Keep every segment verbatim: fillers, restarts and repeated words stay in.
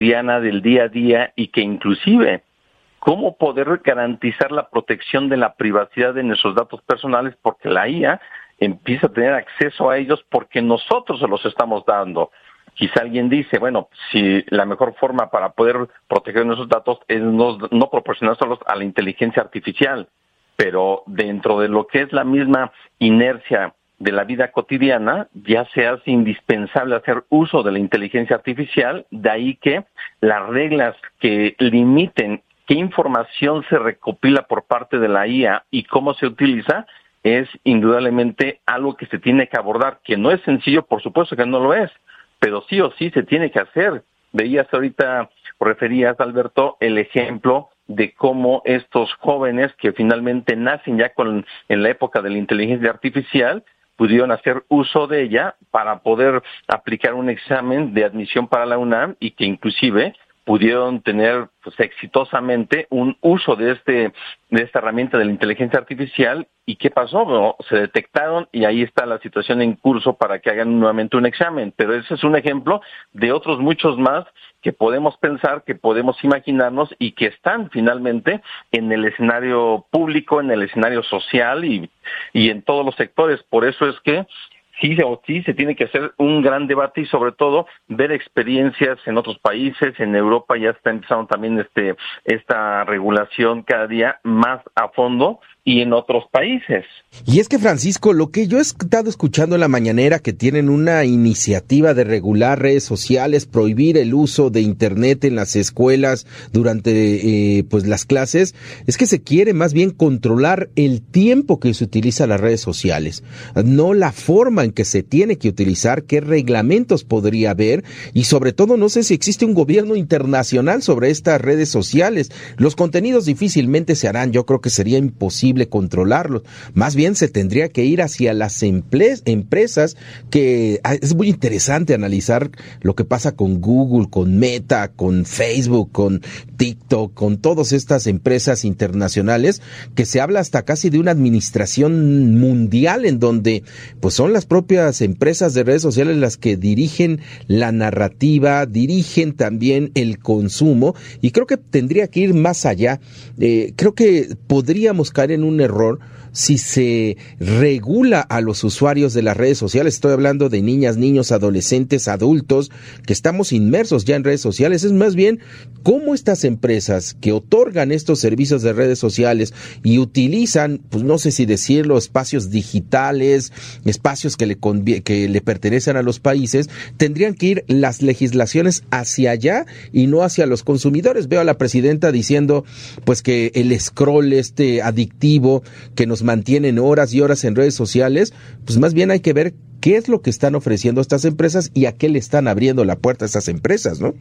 cotidiana del día a día y que inclusive cómo poder garantizar la protección de la privacidad de nuestros datos personales, porque la I A empieza a tener acceso a ellos porque nosotros se los estamos dando. Quizá alguien dice, bueno, si la mejor forma para poder proteger nuestros datos es no, no proporcionárselos a la inteligencia artificial, pero dentro de lo que es la misma inercia de la vida cotidiana, ya se hace indispensable hacer uso de la inteligencia artificial, de ahí que las reglas que limiten qué información se recopila por parte de la I A y cómo se utiliza, es indudablemente algo que se tiene que abordar, que no es sencillo, por supuesto que no lo es, pero sí o sí se tiene que hacer. Veías ahorita, referías, Alberto, el ejemplo de cómo estos jóvenes que finalmente nacen ya con en la época de la inteligencia artificial, pudieron hacer uso de ella para poder aplicar un examen de admisión para la UNAM y que inclusive pudieron tener pues exitosamente un uso de este de esta herramienta de la inteligencia artificial. ¿Y qué pasó? Bueno, se detectaron y ahí está la situación en curso para que hagan nuevamente un examen. Pero ese es un ejemplo de otros muchos más que podemos pensar, que podemos imaginarnos y que están finalmente en el escenario público, en el escenario social y, y en todos los sectores. Por eso es que sí o sí se tiene que hacer un gran debate y sobre todo ver experiencias en otros países. En Europa ya está empezando también este esta regulación cada día más a fondo y en otros países. Y es que, Francisco, lo que yo he estado escuchando en la mañanera, que tienen una iniciativa de regular redes sociales, prohibir el uso de internet en las escuelas durante eh, pues las clases, es que se quiere más bien controlar el tiempo que se utiliza las redes sociales, no la forma en que se tiene que utilizar, qué reglamentos podría haber, y sobre todo no sé si existe un gobierno internacional sobre estas redes sociales. Los contenidos difícilmente se harán, yo creo que sería imposible controlarlos, más bien se tendría que ir hacia las emple- empresas que es muy interesante analizar lo que pasa con Google, con Meta, con Facebook, con TikTok, con todas estas empresas internacionales, que se habla hasta casi de una administración mundial en donde pues son las propias empresas de redes sociales las que dirigen la narrativa, dirigen también el consumo, y creo que tendría que ir más allá. Eh, creo que podríamos caer en un error si se regula a los usuarios de las redes sociales. Estoy hablando de niñas, niños, adolescentes, adultos, que estamos inmersos ya en redes sociales. Es más bien cómo estas empresas que otorgan estos servicios de redes sociales y utilizan, pues no sé si decirlo, espacios digitales, espacios que le convie- que le pertenecen a los países, tendrían que ir las legislaciones hacia allá y no hacia los consumidores. Veo a la presidenta diciendo pues que el scroll este adictivo que nos mantienen horas y horas en redes sociales, pues más bien hay que ver qué es lo que están ofreciendo estas empresas y a qué le están abriendo la puerta a estas empresas, ¿no?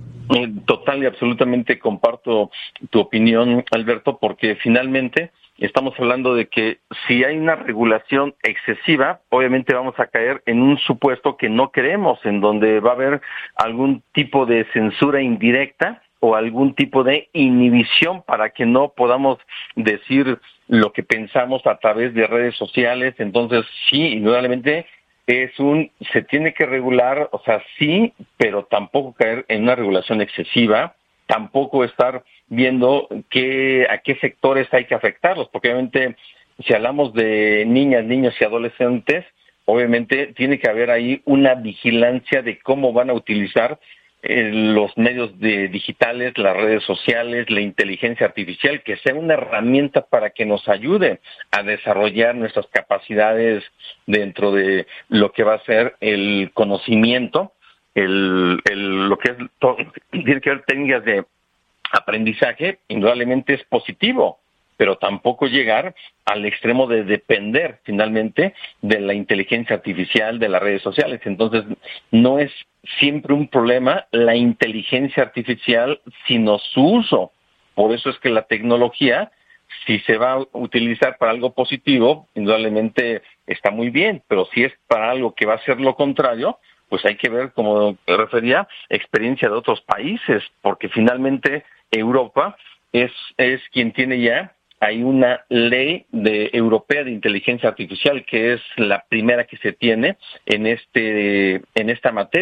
Total y absolutamente comparto tu opinión, Alberto, porque finalmente estamos hablando de que si hay una regulación excesiva, obviamente vamos a caer en un supuesto que no queremos, en donde va a haber algún tipo de censura indirecta o algún tipo de inhibición para que no podamos decir lo que pensamos a través de redes sociales. Entonces, sí, indudablemente es un, se tiene que regular, o sea, sí, pero tampoco caer en una regulación excesiva, tampoco estar viendo qué, a qué sectores hay que afectarlos, porque obviamente si hablamos de niñas, niños y adolescentes, obviamente tiene que haber ahí una vigilancia de cómo van a utilizar los medios de digitales, las redes sociales, la inteligencia artificial, que sea una herramienta para que nos ayude a desarrollar nuestras capacidades dentro de lo que va a ser el conocimiento, el, el lo que es todo, tiene que ver técnicas de aprendizaje. Indudablemente es positivo, pero tampoco llegar al extremo de depender finalmente de la inteligencia artificial, de las redes sociales. Entonces, no es siempre un problema la inteligencia artificial, sino su uso. Por eso es que la tecnología, si se va a utilizar para algo positivo, indudablemente está muy bien, pero si es para algo que va a ser lo contrario, pues hay que ver, como refería, experiencia de otros países, porque finalmente Europa es, es quien tiene ya, hay una ley de europea de inteligencia artificial que es la primera que se tiene en este en esta materia.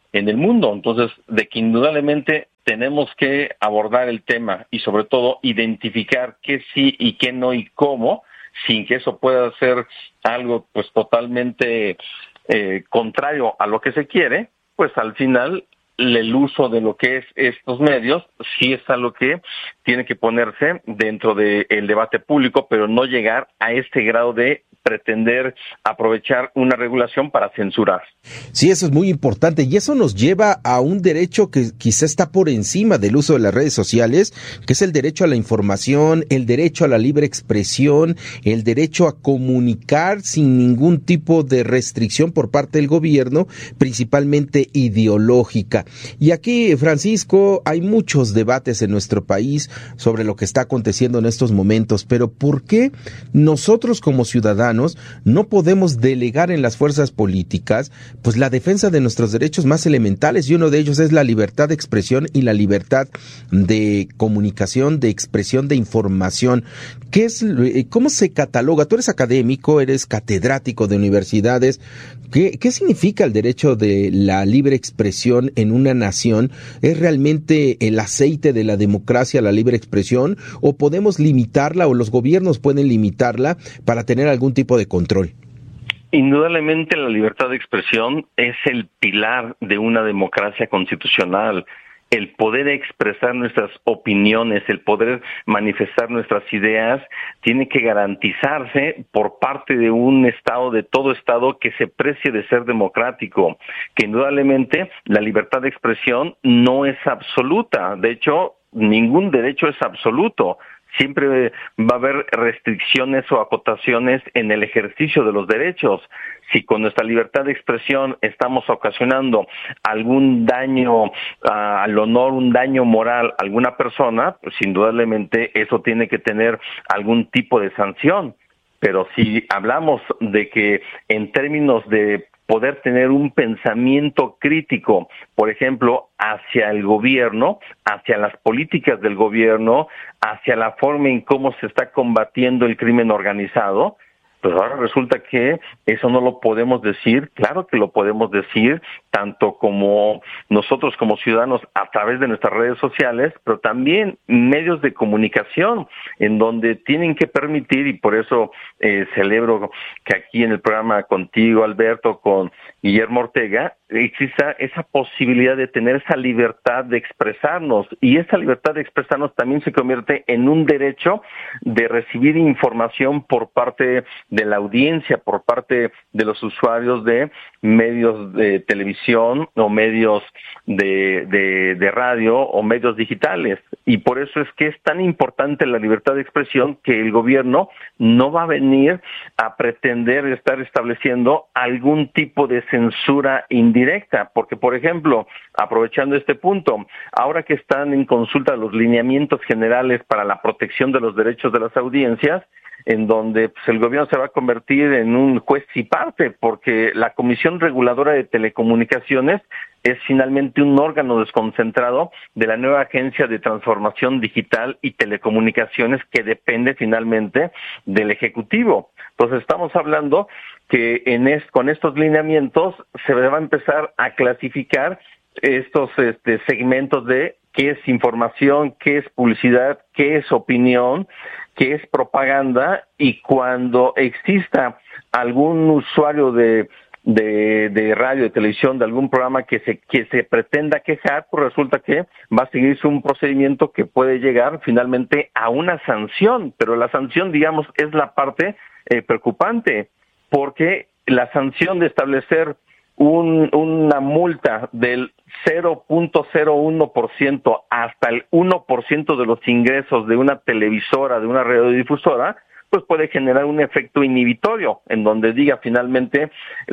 en el mundo. Entonces, de que indudablemente tenemos que abordar el tema y sobre todo identificar qué sí y qué no y cómo, sin que eso pueda ser algo pues totalmente eh, contrario a lo que se quiere, pues al final el uso de lo que es estos medios sí es algo que tiene que ponerse dentro del debate público, pero no llegar a este grado de pretender aprovechar una regulación para censurar. Sí, eso es muy importante y eso nos lleva a un derecho que quizá está por encima del uso de las redes sociales, que es el derecho a la información, el derecho a la libre expresión, el derecho a comunicar sin ningún tipo de restricción por parte del gobierno, principalmente ideológica. Y aquí, Francisco, hay muchos debates en nuestro país sobre lo que está aconteciendo en estos momentos, pero ¿por qué nosotros como ciudadanos no podemos delegar en las fuerzas políticas pues la defensa de nuestros derechos más elementales? Y uno de ellos es la libertad de expresión y la libertad de comunicación, de expresión de información. ¿Qué es, cómo se cataloga? Tú eres académico, eres catedrático de universidades. ¿Qué, qué significa el derecho de la libre expresión en una nación? ¿Es realmente el aceite de la democracia la libre expresión? ¿O podemos limitarla o los gobiernos pueden limitarla para tener algún tipo de control? Indudablemente la libertad de expresión es el pilar de una democracia constitucional. El poder expresar nuestras opiniones, el poder manifestar nuestras ideas, tiene que garantizarse por parte de un Estado, de todo Estado, que se precie de ser democrático, que indudablemente la libertad de expresión no es absoluta. De hecho, ningún derecho es absoluto. Siempre va a haber restricciones o acotaciones en el ejercicio de los derechos. Si con nuestra libertad de expresión estamos ocasionando algún daño uh, al honor, un daño moral a alguna persona, pues indudablemente eso tiene que tener algún tipo de sanción. Pero si hablamos de que en términos de poder tener un pensamiento crítico, por ejemplo, hacia el gobierno, hacia las políticas del gobierno, hacia la forma en cómo se está combatiendo el crimen organizado, pues ahora resulta que eso no lo podemos decir. Claro que lo podemos decir, tanto como nosotros como ciudadanos a través de nuestras redes sociales, pero también medios de comunicación, en donde tienen que permitir, y por eso eh, celebro que aquí en el programa contigo, Alberto, con Guillermo Ortega, exista esa posibilidad de tener esa libertad de expresarnos, y esa libertad de expresarnos también se convierte en un derecho de recibir información por parte de la audiencia, por parte de los usuarios de medios de televisión o medios de, de, de radio o medios digitales. Y por eso es que es tan importante la libertad de expresión, que el gobierno no va a venir a pretender estar estableciendo algún tipo de censura indirecta, porque, por ejemplo, aprovechando este punto, ahora que están en consulta los lineamientos generales para la protección de los derechos de las audiencias, en donde pues, el gobierno se va a convertir en un juez y parte, porque la Comisión Reguladora de Telecomunicaciones es finalmente un órgano desconcentrado de la nueva Agencia de Transformación Digital y Telecomunicaciones, que depende finalmente del Ejecutivo. Entonces estamos hablando que en es, con estos lineamientos se va a empezar a clasificar estos este, segmentos de qué es información, qué es publicidad, qué es opinión, qué es propaganda, y cuando exista algún usuario de de, de radio, de televisión, de algún programa que se que se pretenda quejar, pues resulta que va a seguirse un procedimiento que puede llegar finalmente a una sanción, pero la sanción, digamos, es la parte eh, preocupante, porque la sanción de establecer un, una multa del cero punto cero uno por ciento hasta el uno por ciento de los ingresos de una televisora, de una radiodifusora, pues puede generar un efecto inhibitorio, en donde diga finalmente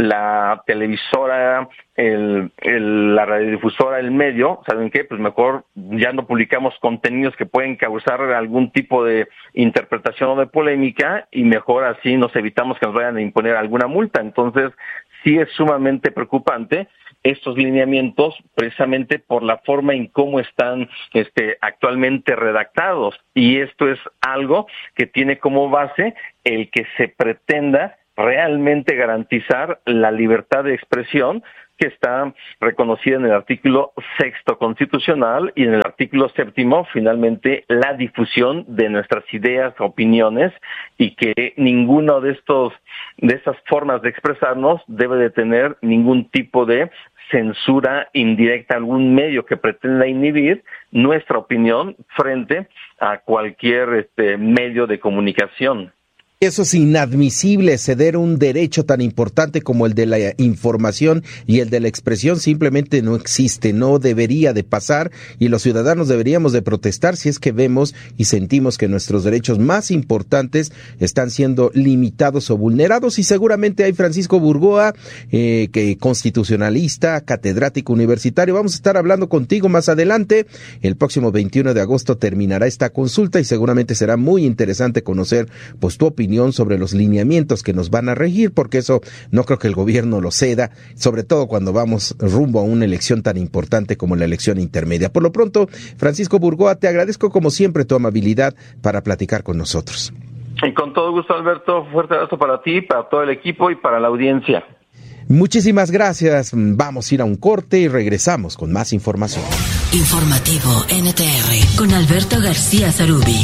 la televisora, el, el, la radiodifusora, el medio, ¿saben qué? Pues mejor ya no publicamos contenidos que pueden causar algún tipo de interpretación o de polémica, y mejor así nos evitamos que nos vayan a imponer alguna multa. Entonces, sí es sumamente preocupante estos lineamientos, precisamente por la forma en cómo están este, actualmente redactados. Y esto es algo que tiene como base el que se pretenda realmente garantizar la libertad de expresión que está reconocida en el artículo sexto constitucional y en el artículo séptimo, finalmente, la difusión de nuestras ideas, opiniones, y que ninguno de estos, de estas formas de expresarnos debe de tener ningún tipo de censura indirecta, algún medio que pretenda inhibir nuestra opinión frente a cualquier este, medio de comunicación. Eso es inadmisible, ceder un derecho tan importante como el de la información y el de la expresión simplemente no existe, no debería de pasar y los ciudadanos deberíamos de protestar si es que vemos y sentimos que nuestros derechos más importantes están siendo limitados o vulnerados y seguramente hay Francisco Burgoa, eh, que constitucionalista, catedrático universitario, vamos a estar hablando contigo más adelante, el próximo veintiuno de agosto terminará esta consulta y seguramente será muy interesante conocer pues tu opinión sobre los lineamientos que nos van a regir, porque eso no creo que el gobierno lo ceda, sobre todo cuando vamos rumbo a una elección tan importante como la elección intermedia. Por lo pronto, Francisco Burgoa, te agradezco como siempre tu amabilidad para platicar con nosotros. Y con todo gusto, Alberto, fuerte abrazo para ti, para todo el equipo y para la audiencia. Muchísimas gracias. Vamos a ir a un corte y regresamos con más información. Informativo N T R con Alberto García Zarubi.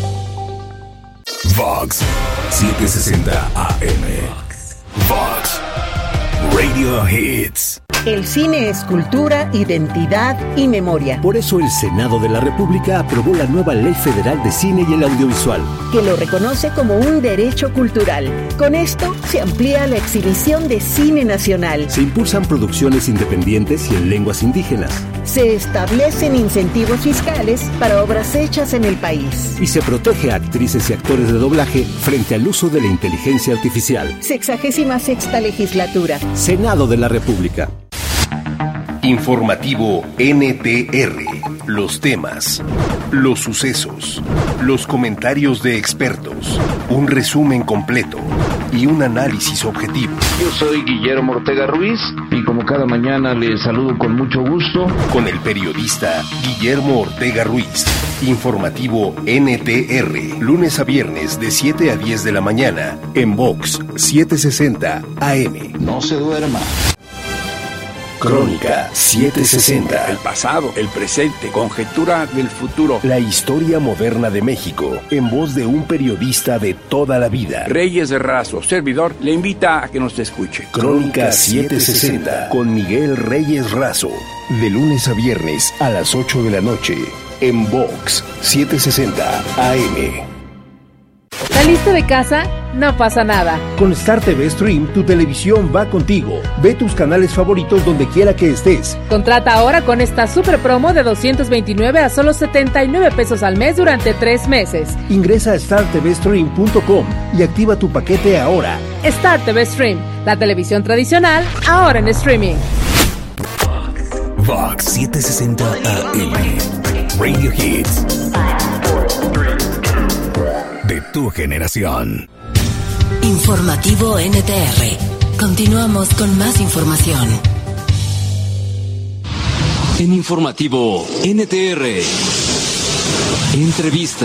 Vox setecientos sesenta A M. Vox Radio Hits. El cine es cultura, identidad y memoria. Por eso el Senado de la República aprobó la nueva Ley Federal de Cine y el Audiovisual, que lo reconoce como un derecho cultural. Con esto se amplía la exhibición de cine nacional. Se impulsan producciones independientes y en lenguas indígenas. Se establecen incentivos fiscales para obras hechas en el país. Y se protege a actrices y actores de doblaje frente al uso de la inteligencia artificial. Sexagésima sexta legislatura. Senado de la República. Informativo N T R. Los temas, los sucesos, los comentarios de expertos, un resumen completo y un análisis objetivo. Yo soy Guillermo Ortega Ruiz y como cada mañana les saludo con mucho gusto. Con el periodista Guillermo Ortega Ruiz. Informativo N T R. Lunes a viernes de siete a diez de la mañana en Vox setecientos sesenta A M. No se duerma. Crónica setecientos sesenta. El pasado, el presente, conjetura del futuro. La historia moderna de México, en voz de un periodista de toda la vida. Reyes de Razo, servidor, le invita a que nos escuche. Crónica setecientos sesenta, con Miguel Reyes Razo. De lunes a viernes a las ocho de la noche, en Vox setecientos sesenta A M. ¿Saliste de casa? No pasa nada. Con Star T V Stream, tu televisión va contigo. Ve tus canales favoritos donde quiera que estés. Contrata ahora con esta super promo de doscientos veintinueve a solo setenta y nueve pesos al mes durante tres meses. Ingresa a star t v stream punto com y activa tu paquete ahora. Star T V Stream, la televisión tradicional, ahora en streaming. Vox setecientos sesenta A M. Radio Hits. De tu generación. Informativo N T R. Continuamos con más información. En Informativo N T R. Entrevista.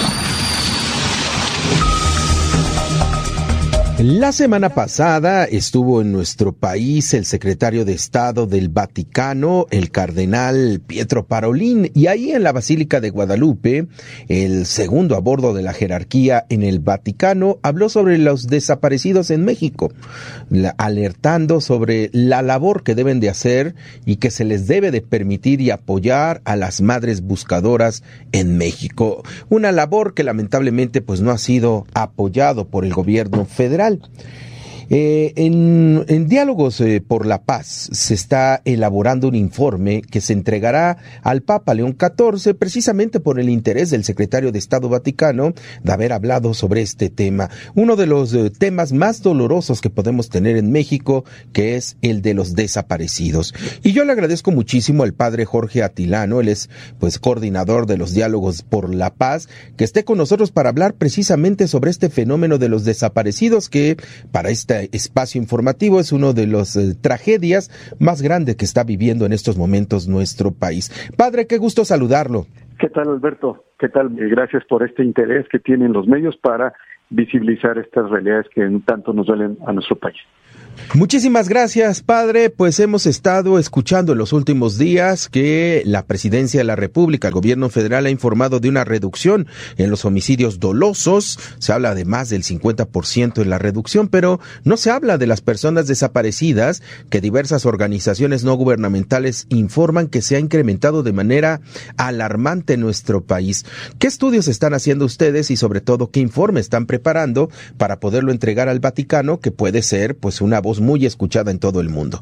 La semana pasada estuvo en nuestro país el secretario de Estado del Vaticano, el cardenal Pietro Parolin, y ahí en la Basílica de Guadalupe, el segundo a bordo de la jerarquía en el Vaticano, habló sobre los desaparecidos en México, la, alertando sobre la labor que deben de hacer y que se les debe de permitir y apoyar a las madres buscadoras en México. Una labor que lamentablemente pues no ha sido apoyado por el gobierno federal. Eh, en, en Diálogos eh, por la Paz se está elaborando un informe que se entregará al Papa León catorce precisamente por el interés del secretario de Estado Vaticano de haber hablado sobre este tema, uno de los eh, temas más dolorosos que podemos tener en México, que es el de los desaparecidos. Y yo le agradezco muchísimo al padre Jorge Atilano, él es pues coordinador de los Diálogos por la Paz, que esté con nosotros para hablar precisamente sobre este fenómeno de los desaparecidos, que para esta espacio informativo es uno de las eh, tragedias más grandes que está viviendo en estos momentos nuestro país. Padre, qué gusto saludarlo. ¿Qué tal, Alberto? ¿Qué tal? Gracias por este interés que tienen los medios para visibilizar estas realidades que tanto nos duelen a nuestro país. Muchísimas gracias, padre. Pues hemos estado escuchando en los últimos días que la Presidencia de la República, el gobierno federal, ha informado de una reducción en los homicidios dolosos. Se habla de más del cincuenta por ciento en la reducción, pero no se habla de las personas desaparecidas, que diversas organizaciones no gubernamentales informan que se ha incrementado de manera alarmante en nuestro país. ¿Qué estudios están haciendo ustedes y sobre todo qué informe están preparando para poderlo entregar al Vaticano, que puede ser pues una voz muy escuchada en todo el mundo?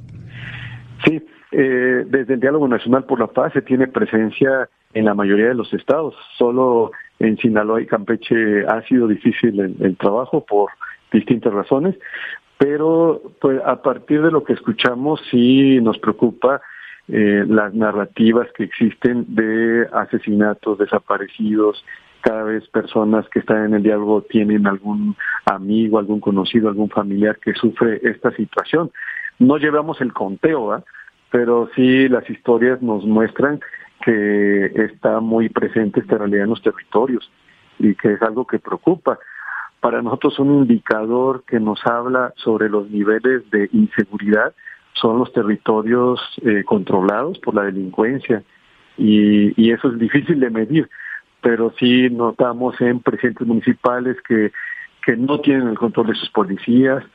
Sí, eh, desde el Diálogo Nacional por la Paz se tiene presencia en la mayoría de los estados. Solo en Sinaloa y Campeche ha sido difícil el, el trabajo por distintas razones, pero pues a partir de lo que escuchamos sí nos preocupa eh, las narrativas que existen de asesinatos, desaparecidos. Cada vez personas que están en el diálogo tienen algún amigo, algún conocido, algún familiar que sufre esta situación. No llevamos el conteo, ¿eh? Pero sí las historias nos muestran que está muy presente esta realidad en los territorios y que es algo que preocupa. Para nosotros un indicador que nos habla sobre los niveles de inseguridad son los territorios eh, controlados por la delincuencia y, y eso es difícil de medir. Pero sí notamos en presidentes municipales que, que no tienen el control de sus policías,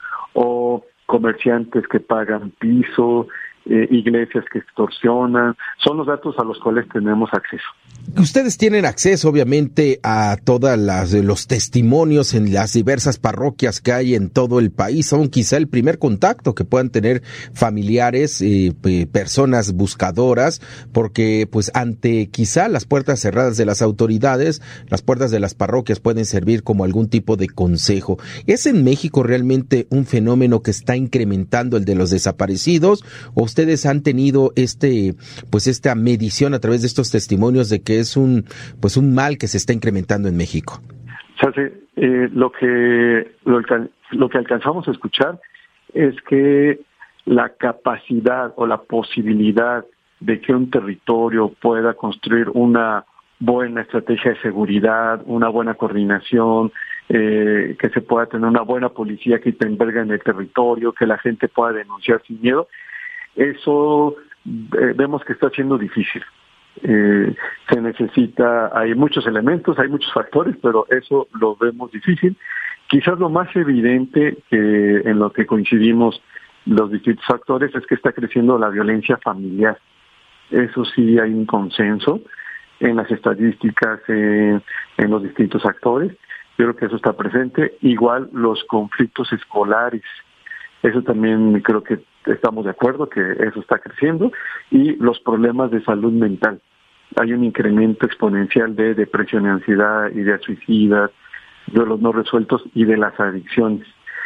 o comerciantes que pagan piso, eh, iglesias que extorsionan. Son los datos a los cuales tenemos acceso. Ustedes tienen acceso, obviamente, a todos los testimonios en las diversas parroquias que hay en todo el país. Son quizá el primer contacto que puedan tener familiares, eh, personas buscadoras, porque pues ante quizá las puertas cerradas de las autoridades, las puertas de las parroquias pueden servir como algún tipo de consejo. ¿Es en México realmente un fenómeno que está incrementando el de los desaparecidos, o ustedes han tenido este pues esta medición a través de estos testimonios de que es un pues un mal que se está incrementando en México? O sea, eh, lo que lo, lo que alcanzamos a escuchar es que la capacidad o la posibilidad de que un territorio pueda construir una buena estrategia de seguridad, una buena coordinación, eh, que se pueda tener una buena policía que te enverga en el territorio, que la gente pueda denunciar sin miedo, eso eh, vemos que está siendo difícil. Eh, se necesita, hay muchos elementos, hay muchos factores, pero eso lo vemos difícil. Quizás lo más evidente que en lo que coincidimos los distintos factores es que está creciendo la violencia familiar. Eso sí hay un consenso en las estadísticas, en, en los distintos actores. Yo creo que eso está presente. Igual los conflictos escolares, eso también creo que estamos de acuerdo que eso está creciendo, y los problemas de salud mental. Hay un incremento exponencial de depresión y ansiedad, ideas suicidas, de los no resueltos y de las adicciones.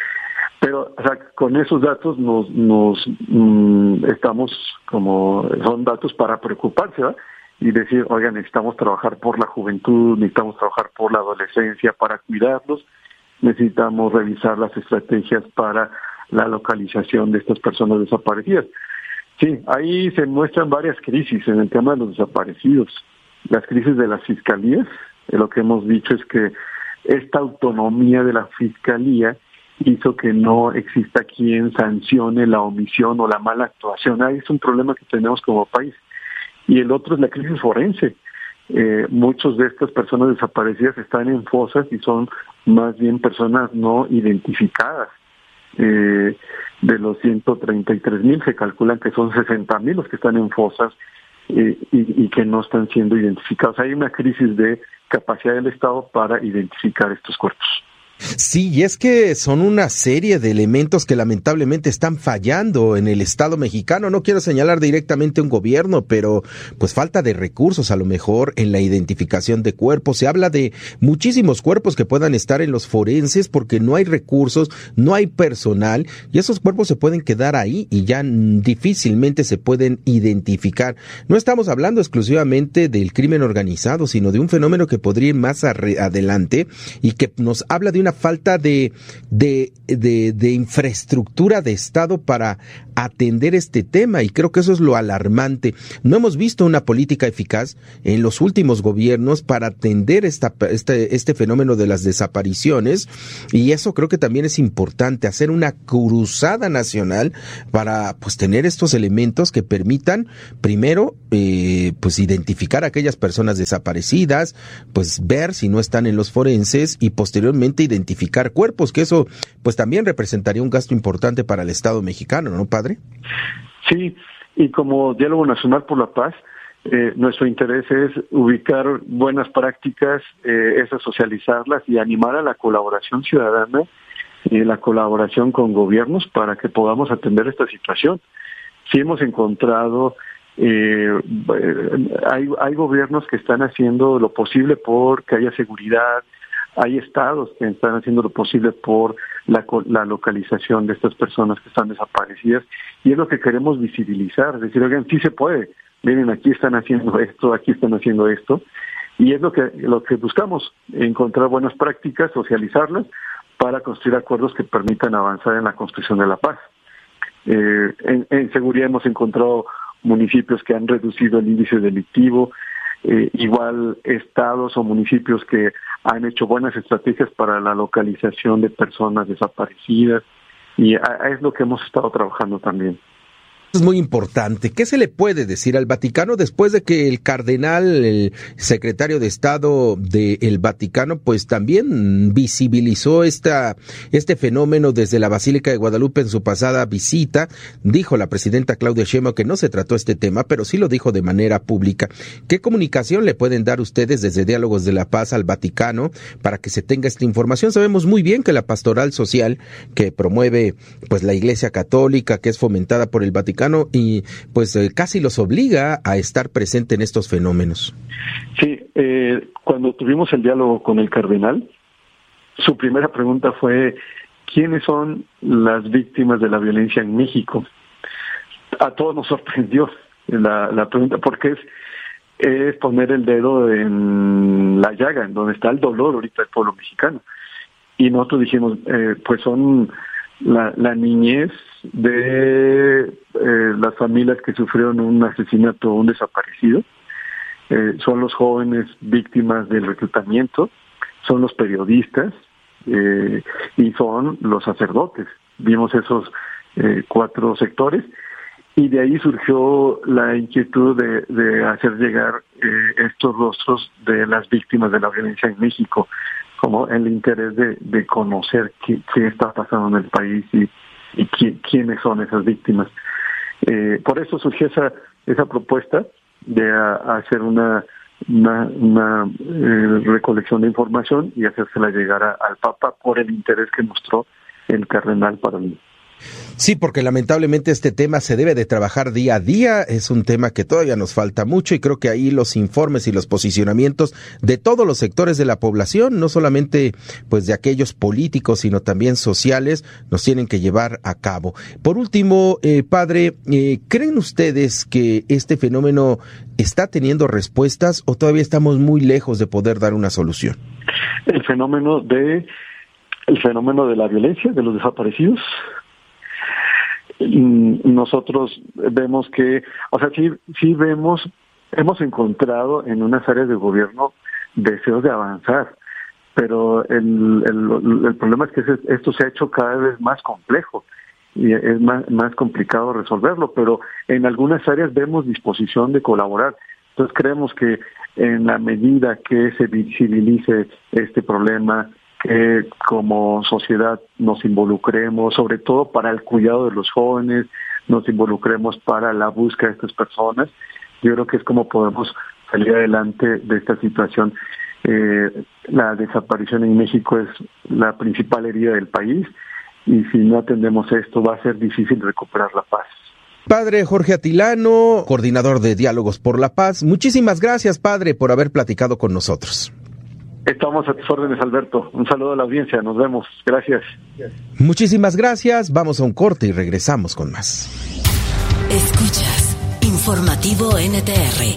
Pero o sea, con esos datos nos, nos mmm, estamos como, son datos para preocuparse, ¿verdad? Y decir, oigan, necesitamos trabajar por la juventud, necesitamos trabajar por la adolescencia para cuidarlos, necesitamos revisar las estrategias para la localización de estas personas desaparecidas. Sí, ahí se muestran varias crisis en el tema de los desaparecidos. Las crisis de las fiscalías, eh, lo que hemos dicho es que esta autonomía de la fiscalía hizo que no exista quien sancione la omisión o la mala actuación. Ahí es un problema que tenemos como país. Y el otro es la crisis forense. Eh, muchos de estas personas desaparecidas están en fosas y son más bien personas no identificadas. Eh, de los ciento treinta y tres mil se calculan que son sesenta mil los que están en fosas eh, y, y que no están siendo identificados. Hay una crisis de capacidad del Estado para identificar estos cuerpos. Sí, y es que son una serie de elementos que lamentablemente están fallando en el Estado mexicano. No quiero señalar directamente un gobierno, pero pues falta de recursos a lo mejor en la identificación de cuerpos. Se habla de muchísimos cuerpos que puedan estar en los forenses porque no hay recursos, no hay personal, y esos cuerpos se pueden quedar ahí y ya difícilmente se pueden identificar. No estamos hablando exclusivamente del crimen organizado, sino de un fenómeno que podría ir más adelante y que nos habla de una una falta de, de, de, de infraestructura de Estado para atender este tema, y creo que eso es lo alarmante. No hemos visto una política eficaz en los últimos gobiernos para atender esta, este, este fenómeno de las desapariciones, y eso creo que también es importante, hacer una cruzada nacional para pues tener estos elementos que permitan primero eh, pues identificar a aquellas personas desaparecidas, pues ver si no están en los forenses y posteriormente identificar cuerpos, que eso pues también representaría un gasto importante para el Estado mexicano, ¿no, padre? Sí, y como Diálogo Nacional por la Paz, eh, nuestro interés es ubicar buenas prácticas, eh, es socializarlas y animar a la colaboración ciudadana y la colaboración con gobiernos para que podamos atender esta situación. Sí hemos encontrado, eh, hay, hay gobiernos que están haciendo lo posible por que haya seguridad, hay estados que están haciendo lo posible por la, la localización de estas personas que están desaparecidas, y es lo que queremos visibilizar, es decir, oigan, sí se puede, miren, aquí están haciendo esto, aquí están haciendo esto, y es lo que lo que buscamos, encontrar buenas prácticas, socializarlas, para construir acuerdos que permitan avanzar en la construcción de la paz. Eh, en, en seguridad hemos encontrado municipios que han reducido el índice delictivo, eh, igual estados o municipios que han hecho buenas estrategias para la localización de personas desaparecidas, y a, a es lo que hemos estado trabajando también. Es muy importante. ¿Qué se le puede decir al Vaticano después de que el cardenal, el secretario de Estado del Vaticano, pues también visibilizó esta, este fenómeno desde la Basílica de Guadalupe en su pasada visita? Dijo la presidenta Claudia Sheinbaum que no se trató este tema, pero sí lo dijo de manera pública. ¿Qué comunicación le pueden dar ustedes desde Diálogos de la Paz al Vaticano para que se tenga esta información? Sabemos muy bien que la pastoral social que promueve pues la Iglesia Católica, que es fomentada por el Vaticano, y pues eh, casi los obliga a estar presente en estos fenómenos. Sí, eh, cuando tuvimos el diálogo con el cardenal, su primera pregunta fue: ¿quiénes son las víctimas de la violencia en México? A todos nos sorprendió la, la pregunta, porque es, es poner el dedo en la llaga, en donde está el dolor ahorita del pueblo mexicano. Y nosotros dijimos, eh, pues son la, la niñez de eh, las familias que sufrieron un asesinato o un desaparecido, eh, son los jóvenes víctimas del reclutamiento, son los periodistas eh, y son los sacerdotes. Vimos esos eh, cuatro sectores, y de ahí surgió la inquietud de, de hacer llegar eh, estos rostros de las víctimas de la violencia en México, como el interés de, de conocer qué, qué está pasando en el país y, y qui, quiénes son esas víctimas. Eh, por eso surgió esa esa propuesta de a, a hacer una una, una eh, recolección de información y hacérsela llegar a, al Papa por el interés que mostró el cardenal para mí. Sí, porque lamentablemente este tema se debe de trabajar día a día, es un tema que todavía nos falta mucho, y creo que ahí los informes y los posicionamientos de todos los sectores de la población, no solamente pues de aquellos políticos, sino también sociales, nos tienen que llevar a cabo. Por último, eh, padre, eh, ¿creen ustedes que este fenómeno está teniendo respuestas o todavía estamos muy lejos de poder dar una solución? El fenómeno de el fenómeno de la violencia, de los desaparecidos. Nosotros vemos que, o sea, sí, sí vemos, hemos encontrado en unas áreas de gobierno deseos de avanzar, pero el, el, el problema es que esto se ha hecho cada vez más complejo y es más, más complicado resolverlo, pero en algunas áreas vemos disposición de colaborar. Entonces creemos que en la medida que se visibilice este problema, que como sociedad nos involucremos, sobre todo para el cuidado de los jóvenes, nos involucremos para la búsqueda de estas personas, yo creo que es como podemos salir adelante de esta situación. Eh, la desaparición en México es la principal herida del país, y si no atendemos esto va a ser difícil recuperar la paz. Padre Jorge Atilano, coordinador de Diálogos por la Paz, muchísimas gracias, padre, por haber platicado con nosotros. Estamos a tus órdenes, Alberto. Un saludo a la audiencia. Nos vemos. Gracias. Muchísimas gracias. Vamos a un corte y regresamos con más. Escuchas Informativo N T R.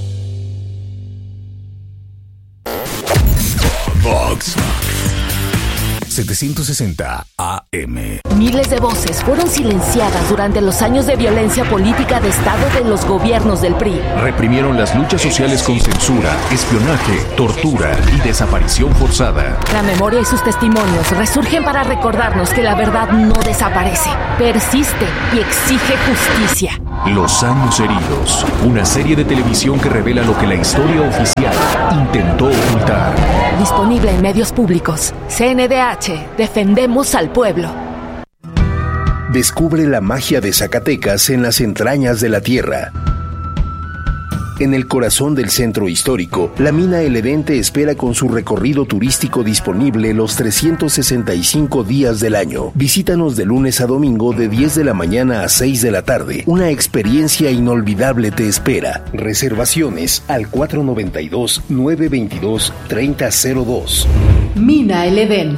Vox setecientos sesenta A M. Miles de voces fueron silenciadas durante los años de violencia política de Estado de los gobiernos del P R I. Reprimieron las luchas sociales con censura, espionaje, tortura y desaparición forzada. La memoria y sus testimonios resurgen para recordarnos que la verdad no desaparece, persiste y exige justicia. Los años heridos, una serie de televisión que revela lo que la historia oficial intentó ocultar. Disponible en medios públicos. C N D H, defendemos al pueblo. Descubre la magia de Zacatecas en las entrañas de la tierra. En el corazón del centro histórico, la mina El Edén te espera con su recorrido turístico disponible los trescientos sesenta y cinco días del año. Visítanos de lunes a domingo de diez de la mañana a seis de la tarde. Una experiencia inolvidable te espera. Reservaciones al cuatro nueve dos, nueve dos dos, tres cero cero dos. Mina El Edén.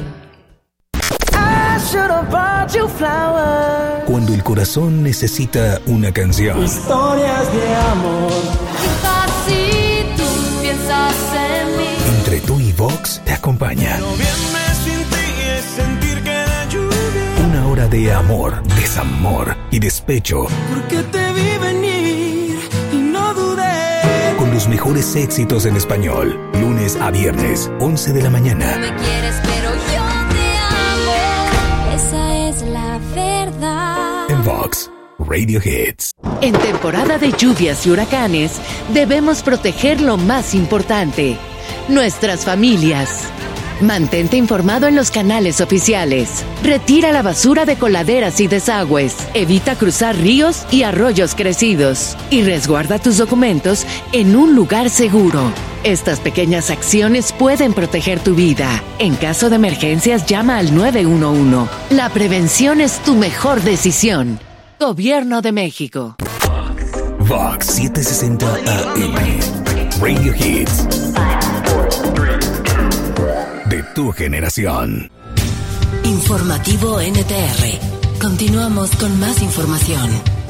Cuando el corazón necesita una canción. Historias de amor. Si tú piensas en mí. Entre tú y Vox te acompaña. Noviembre sin ti es sentir que la lluvia. Una hora de amor, desamor y despecho. Porque te vi venir y no dudé. Con los mejores éxitos en español. Lunes a viernes, once de la mañana. Me quieres pero yo te amo. Esa es la verdad. En Vox Radio Hits. En temporada de lluvias y huracanes, debemos proteger lo más importante, nuestras familias. Mantente informado en los canales oficiales. Retira la basura de coladeras y desagües. Evita cruzar ríos y arroyos crecidos. Y resguarda tus documentos en un lugar seguro. Estas pequeñas acciones pueden proteger tu vida. En caso de emergencias, llama al nueve uno uno. La prevención es tu mejor decisión. Gobierno de México. Vox setecientos sesenta A M. Radio Hits. De tu generación. Informativo N T R. Continuamos con más información.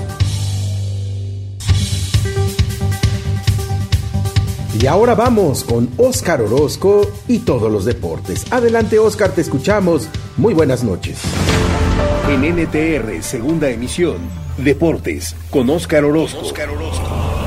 Y ahora vamos con Óscar Orozco y todos los deportes. Adelante, Óscar, te escuchamos. Muy buenas noches. En N T R, segunda emisión, Deportes, con Óscar Orozco. Óscar Orozco.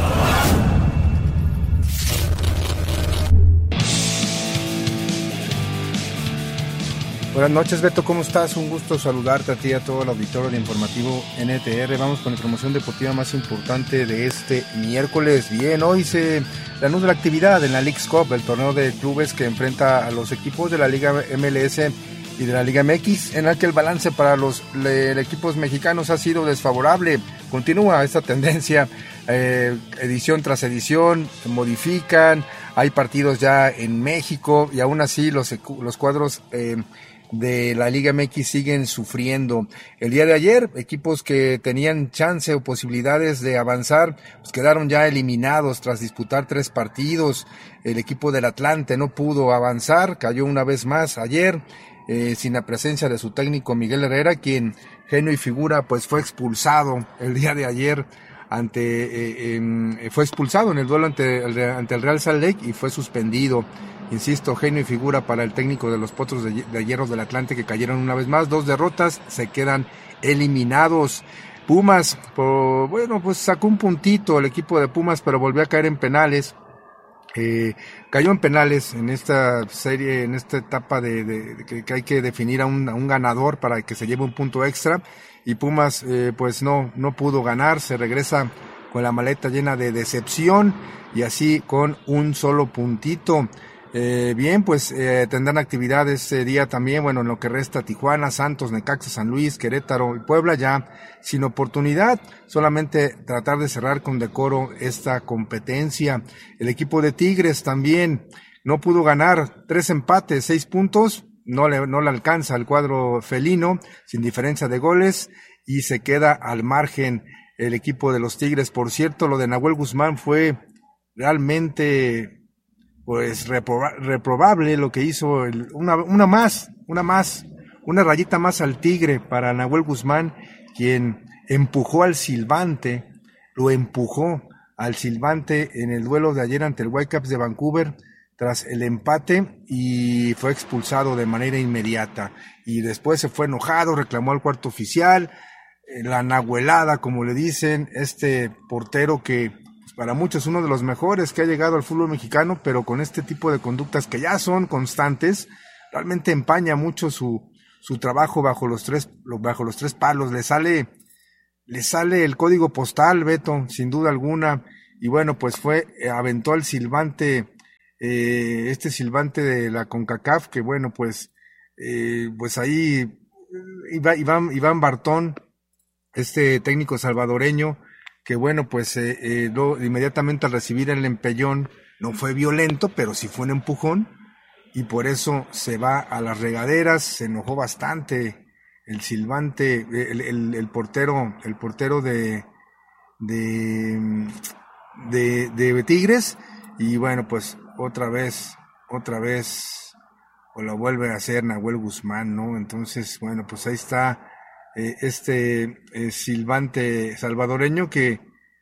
Buenas noches, Beto, ¿cómo estás? Un gusto saludarte a ti y a todo el auditorio de Informativo N T R. Vamos con la información deportiva más importante de este miércoles. Bien, hoy se reanuda la actividad en la Leagues Cup, el torneo de clubes que enfrenta a los equipos de la Liga M L S y de la Liga M X, en el que el balance para los le, equipos mexicanos ha sido desfavorable. Continúa esta tendencia, eh, edición tras edición, modifican, hay partidos ya en México y aún así los, los cuadros eh, de la Liga M X siguen sufriendo. El día de ayer, equipos que tenían chance o posibilidades de avanzar, pues quedaron ya eliminados tras disputar tres partidos. El equipo del Atlante no pudo avanzar, cayó una vez más ayer, Eh, sin la presencia de su técnico Miguel Herrera, quien, genio y figura, pues fue expulsado el día de ayer ante eh, eh, fue expulsado en el duelo ante el, ante el Real Salt Lake y fue suspendido. Insisto, genio y figura para el técnico de los Potros de, de Hierro del Atlante, que cayeron una vez más, dos derrotas, se quedan eliminados. Pumas, por, bueno, pues sacó un puntito el equipo de Pumas, pero volvió a caer en penales. Eh, cayó en penales en esta serie, en esta etapa de, de, de que, que hay que definir a un, a un ganador para que se lleve un punto extra, y Pumas eh, pues no, no pudo ganar, se regresa con la maleta llena de decepción y así con un solo puntito. Eh, bien, pues eh, tendrán actividad este día también, bueno, en lo que resta Tijuana, Santos, Necaxa, San Luis, Querétaro y Puebla, ya sin oportunidad, solamente tratar de cerrar con decoro esta competencia. El equipo de Tigres también no pudo ganar, tres empates, seis puntos, no le, no le alcanza al cuadro felino, sin diferencia de goles, y se queda al margen el equipo de los Tigres. Por cierto, lo de Nahuel Guzmán fue realmente pues reproba, reprobable lo que hizo, el, una, una más, una más, una rayita más al Tigre para Nahuel Guzmán, quien empujó al silbante, lo empujó al silbante en el duelo de ayer ante el Whitecaps de Vancouver, tras el empate y fue expulsado de manera inmediata. Y después se fue enojado, reclamó al cuarto oficial, eh, la nahuelada, como le dicen, este portero que pues, para muchos es uno de los mejores que ha llegado al fútbol mexicano, pero con este tipo de conductas que ya son constantes, realmente empaña mucho su, su trabajo bajo los tres, bajo los tres palos. Le sale, le sale el código postal, Beto, sin duda alguna. Y bueno, pues fue, eh, aventó al silbante, eh, este silbante de la CONCACAF, que bueno, pues, eh, pues ahí Iván, Iván Bartón, este técnico salvadoreño, que bueno, pues eh, eh, lo, inmediatamente al recibir el empellón, no fue violento, pero sí fue un empujón, y por eso se va a las regaderas. Se enojó bastante el silbante, el, el, el portero, el portero de, de, de, de Tigres, y bueno, pues otra vez, otra vez, o lo vuelve a hacer Nahuel Guzmán, ¿no? Entonces, bueno, pues ahí está eh, este eh, silbante salvadoreño que,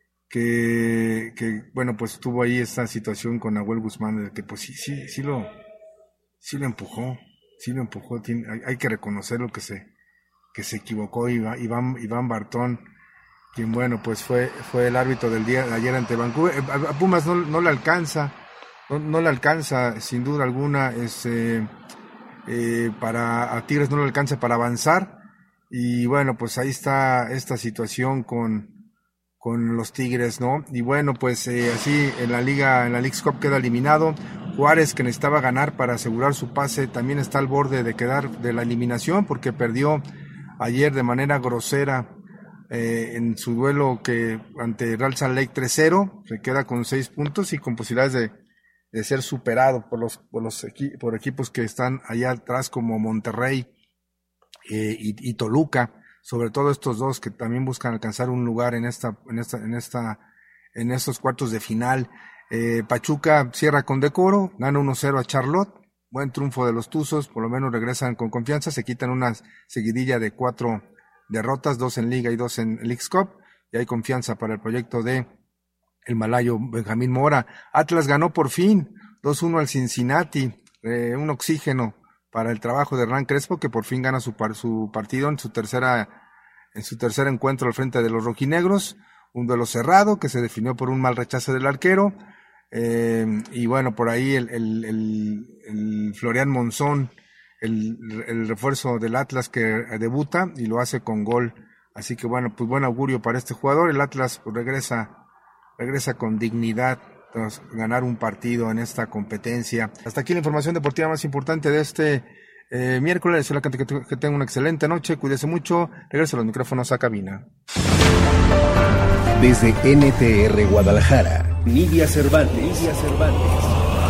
que, que, bueno, pues tuvo ahí esta situación con Nahuel Guzmán, de que pues sí, sí, sí lo, sí lo empujó, sí lo empujó, tiene, hay, hay que reconocer lo que se, que se equivocó Iván, Iván, Iván Bartón, quien bueno, pues fue, fue el árbitro del día de ayer ante Vancouver. A, a Pumas no, no le alcanza, no, no le alcanza, sin duda alguna, es, eh, eh, para, a Tigres no le alcanza para avanzar, y bueno, pues ahí está esta situación con, con los Tigres, ¿no? Y bueno, pues eh, así en la liga, en la Leagues Cup queda eliminado. Juárez, que necesitaba ganar para asegurar su pase, también está al borde de quedar de la eliminación, porque perdió ayer de manera grosera Eh, en su duelo que ante Real Salt Lake tres cero, se queda con seis puntos y con posibilidades de, de ser superado por los, por los equi- por equipos que están allá atrás como Monterrey eh, y, y Toluca, sobre todo estos dos que también buscan alcanzar un lugar en esta, en esta, en esta, en estos cuartos de final. Eh, Pachuca cierra con decoro, gana uno cero a Charlotte, buen triunfo de los Tuzos, por lo menos regresan con confianza, se quitan una seguidilla de cuatro derrotas, dos en Liga y dos en Leagues Cup, y hay confianza para el proyecto de el malayo Benjamín Mora. Atlas ganó por fin dos uno al Cincinnati, eh, un oxígeno para el trabajo de Hernán Crespo, que por fin gana su, par, su partido en su tercera en su tercer encuentro al frente de los rojinegros, un duelo cerrado que se definió por un mal rechazo del arquero, eh, y bueno, por ahí el, el, el, el Florian Monzón, El, el refuerzo del Atlas, que debuta y lo hace con gol, así que bueno, pues buen augurio para este jugador. El Atlas pues, regresa regresa con dignidad tras ganar un partido en esta competencia. Hasta aquí la información deportiva más importante de este eh, miércoles. Que, que, que tengan una excelente noche, cuídese mucho, regreso a los micrófonos a cabina. Desde N T R Guadalajara, Nidia Cervantes. Nidia Cervantes.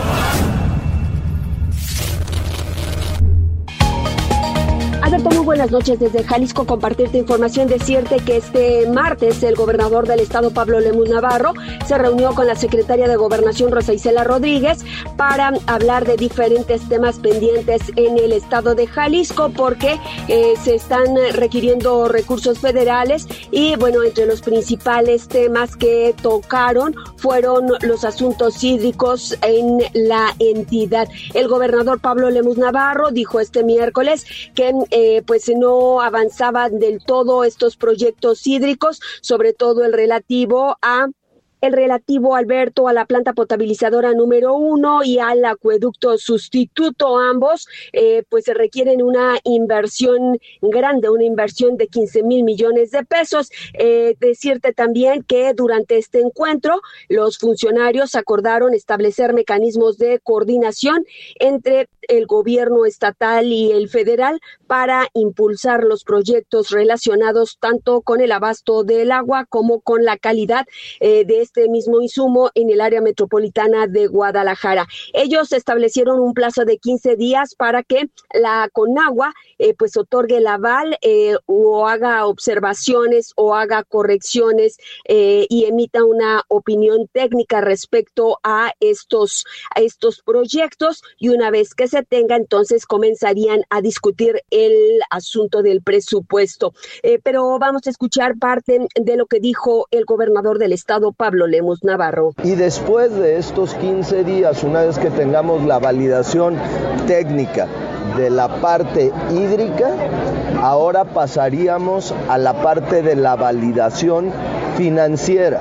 Alberto, muy buenas noches desde Jalisco. Compartirte información, decirte que este martes el gobernador del estado, Pablo Lemus Navarro, se reunió con la secretaria de Gobernación, Rosa Isela Rodríguez, para hablar de diferentes temas pendientes en el estado de Jalisco, porque eh, se están requiriendo recursos federales y, bueno, entre los principales temas que tocaron fueron los asuntos hídricos en la entidad. El gobernador Pablo Lemus Navarro dijo este miércoles que Eh, pues no avanzaban del todo estos proyectos hídricos, sobre todo el relativo a el relativo, Alberto, a la planta potabilizadora número uno y al acueducto sustituto. Ambos eh, pues se requieren una inversión grande, una inversión de quince mil millones de pesos. Eh, decirte también que durante este encuentro los funcionarios acordaron establecer mecanismos de coordinación entre el gobierno estatal y el federal para impulsar los proyectos relacionados tanto con el abasto del agua como con la calidad eh, de este mismo insumo en el área metropolitana de Guadalajara. Ellos establecieron un plazo de quince días para que la Conagua eh, pues otorgue el aval eh, o haga observaciones o haga correcciones eh, y emita una opinión técnica respecto a estos, a estos proyectos, y una vez que se tenga, entonces comenzarían a discutir el asunto del presupuesto. Eh, pero vamos a escuchar parte de lo que dijo el gobernador del estado, Pablo Pablo Lemus Navarro. Y después de estos quince días, una vez que tengamos la validación técnica de la parte hídrica, ahora pasaríamos a la parte de la validación financiera.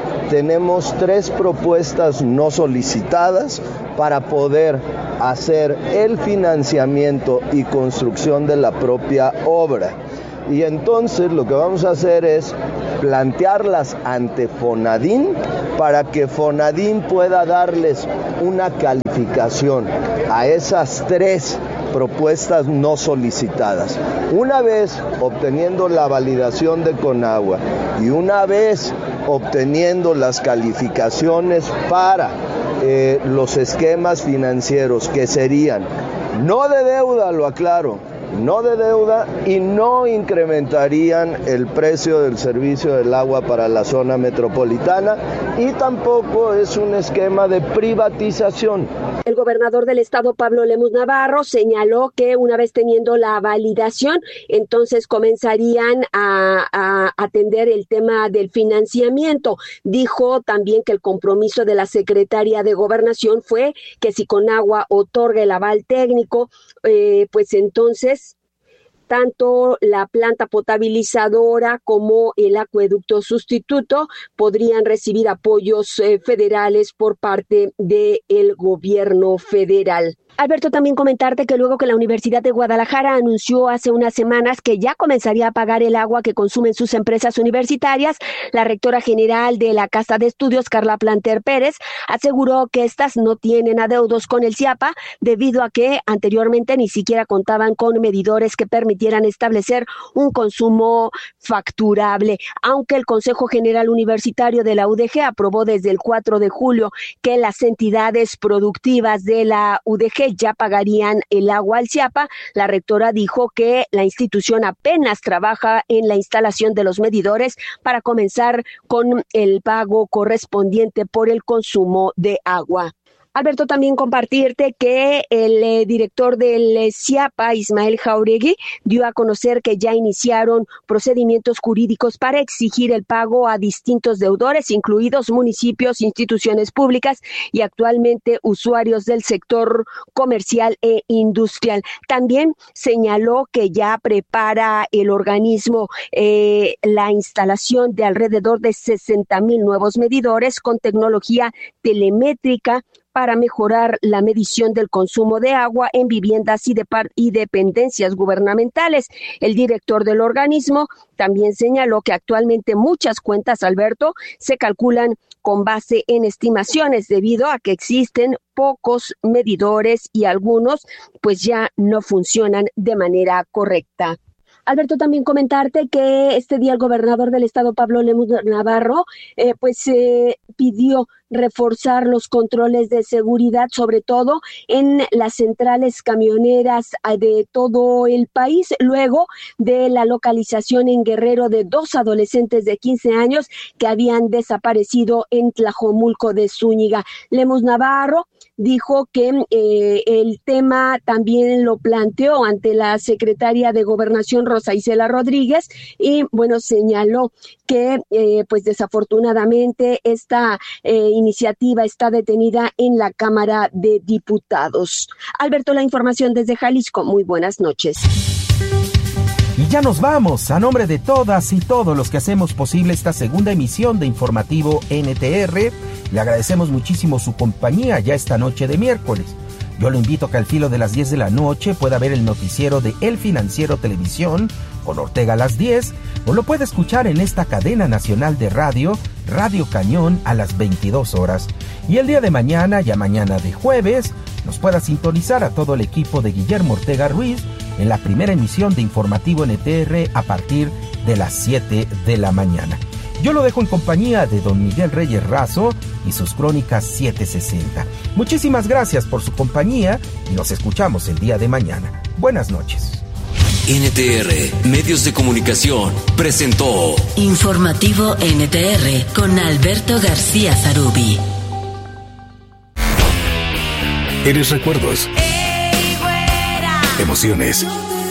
Tenemos tres propuestas no solicitadas para poder hacer el financiamiento y construcción de la propia obra. Y entonces lo que vamos a hacer es plantearlas ante Fonadín para que Fonadín pueda darles una calificación a esas tres propuestas no solicitadas. Una vez obteniendo la validación de Conagua y una vez obteniendo las calificaciones para eh, los esquemas financieros, que serían no de deuda, lo aclaro, no de deuda, y no incrementarían el precio del servicio del agua para la zona metropolitana, y tampoco es un esquema de privatización. El gobernador del estado, Pablo Lemus Navarro, señaló que una vez teniendo la validación, entonces comenzarían a, a atender el tema del financiamiento. Dijo también que el compromiso de la secretaria de Gobernación fue que si Conagua otorga el aval técnico, eh, pues entonces tanto la planta potabilizadora como el acueducto sustituto podrían recibir apoyos eh, federales por parte del gobierno federal. Alberto, también comentarte que luego que la Universidad de Guadalajara anunció hace unas semanas que ya comenzaría a pagar el agua que consumen sus empresas universitarias, la rectora general de la Casa de Estudios, Carla Planter Pérez, aseguró que estas no tienen adeudos con el CIAPA debido a que anteriormente ni siquiera contaban con medidores que permitieran establecer un consumo facturable. Aunque el Consejo General Universitario de la U D G aprobó desde el cuatro de julio que las entidades productivas de la U D G ya pagarían el agua al CIAPA, la rectora dijo que la institución apenas trabaja en la instalación de los medidores para comenzar con el pago correspondiente por el consumo de agua. Alberto, también compartirte que el eh, director del eh, CIAPA, Ismael Jauregui, dio a conocer que ya iniciaron procedimientos jurídicos para exigir el pago a distintos deudores, incluidos municipios, instituciones públicas y actualmente usuarios del sector comercial e industrial. También señaló que ya prepara el organismo eh, la instalación de alrededor de sesenta mil nuevos medidores con tecnología telemétrica para mejorar la medición del consumo de agua en viviendas y, de par- y dependencias gubernamentales. El director del organismo también señaló que actualmente muchas cuentas, Alberto, se calculan con base en estimaciones debido a que existen pocos medidores y algunos pues ya no funcionan de manera correcta. Alberto, también comentarte que este día el gobernador del estado, Pablo Lemus Navarro, eh, pues eh, pidió reforzar los controles de seguridad, sobre todo en las centrales camioneras de todo el país, luego de la localización en Guerrero de dos adolescentes de quince años que habían desaparecido en Tlajomulco de Zúñiga. Lemus Navarro dijo que eh, el tema también lo planteó ante la secretaria de Gobernación, Rosa Isela Rodríguez, y bueno, señaló que eh, pues desafortunadamente esta eh, iniciativa está detenida en la Cámara de Diputados. Alberto, la información desde Jalisco. Muy buenas noches. Y ya nos vamos. A nombre de todas y todos los que hacemos posible esta segunda emisión de Informativo N T R, le agradecemos muchísimo su compañía ya esta noche de miércoles. Yo lo invito a que al filo de las diez de la noche pueda ver el noticiero de El Financiero Televisión con Ortega a las diez, o lo puede escuchar en esta cadena nacional de radio, Radio Cañón, a las veintidós horas. Y el día de mañana, ya mañana de jueves, nos pueda sintonizar a todo el equipo de Guillermo Ortega Ruiz en la primera emisión de Informativo N T R a partir de las siete de la mañana. Yo lo dejo en compañía de don Miguel Reyes Razo y sus crónicas setecientos sesenta. Muchísimas gracias por su compañía y nos escuchamos el día de mañana. Buenas noches. N T R, Medios de Comunicación, presentó Informativo N T R con Alberto García Zarubi. Eres recuerdos, emociones,